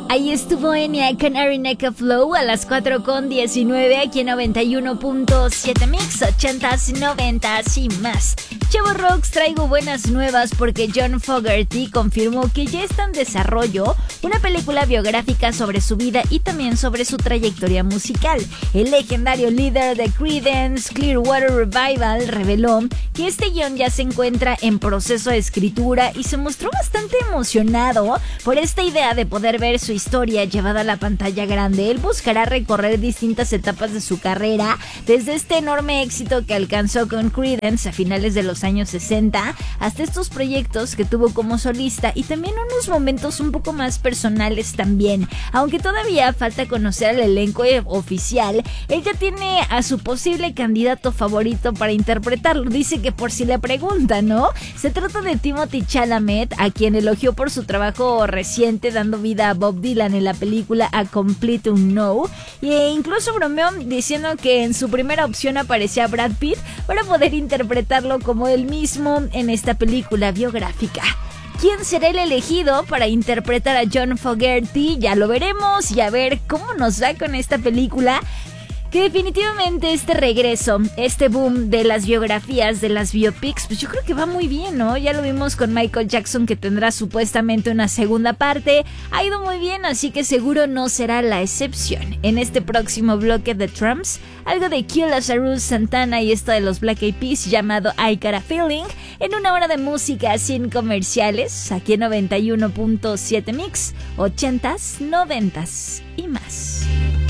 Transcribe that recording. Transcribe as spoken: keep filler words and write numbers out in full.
Ahí estuvo Enya con Arineka Flow a las cuatro con diecinueve aquí en noventa y uno punto siete Mix, ochentas, noventas y más. Chavo Rocks, traigo buenas nuevas porque John Fogerty confirmó que ya está en desarrollo una película biográfica sobre su vida y también sobre su trayectoria musical. El legendario líder de Creedence Clearwater Revival reveló que este guión ya se encuentra en proceso de escritura y se mostró bastante emocionado por esta idea de poder ver su historia llevada a la pantalla grande. Él buscará recorrer distintas etapas de su carrera, desde este enorme éxito que alcanzó con Creedence a finales de los años sesenta hasta estos proyectos que tuvo como solista y también unos momentos un poco más personales también. Aunque todavía falta conocer al elenco oficial, él ya tiene a su posible candidato favorito para interpretarlo. Dice que por si le preguntan, ¿no? Se trata de Timothée Chalamet, a quien elogió por su trabajo reciente dando vida a Bob Dylan en la película A Complete Unknown, e incluso bromeó diciendo que en su primera opción aparecía Brad Pitt para poder interpretarlo como él mismo en esta película biográfica. ¿Quién será el elegido para interpretar a John Fogerty? Ya lo veremos y a ver cómo nos va con esta película. Que definitivamente este regreso, este boom de las biografías, de las biopics, pues yo creo que va muy bien, ¿no? Ya lo vimos con Michael Jackson, que tendrá supuestamente una segunda parte. Ha ido muy bien, así que seguro no será la excepción. En este próximo bloque de Trumps, algo de Q, Lazarus, Santana y esto de los Black Eyed Peas llamado I Got a Feeling, en una hora de música sin comerciales, aquí en noventa y uno punto siete Mix, ochentas, noventas y más.